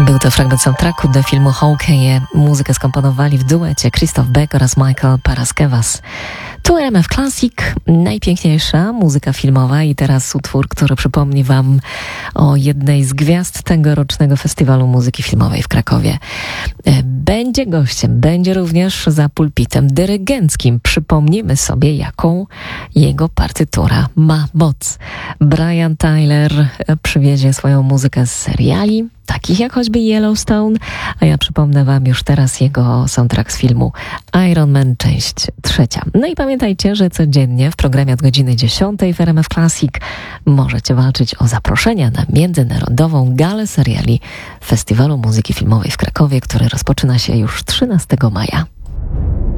Był to fragment soundtracku do filmu Hawkeye. Muzykę skomponowali w duecie Christoph Beck oraz Michael Paraskevas. Tu RMF Classic, najpiękniejsza muzyka filmowa i teraz utwór, który przypomni Wam o jednej z gwiazd tegorocznego Festiwalu Muzyki Filmowej w Krakowie. Będzie gościem, będzie również za pulpitem dyrygenckim. Przypomnimy sobie, jaką jego partytura ma moc. Brian Tyler przywiezie swoją muzykę z seriali, takich jak choćby Yellowstone, a ja przypomnę Wam już teraz jego soundtrack z filmu Iron Man, część 3. No i pamiętajcie, że codziennie w programie od godziny 10 w RMF Classic możecie walczyć o zaproszenia na międzynarodową galę seriali Festiwalu Muzyki Filmowej w Krakowie, który rozpoczyna się już 13 maja.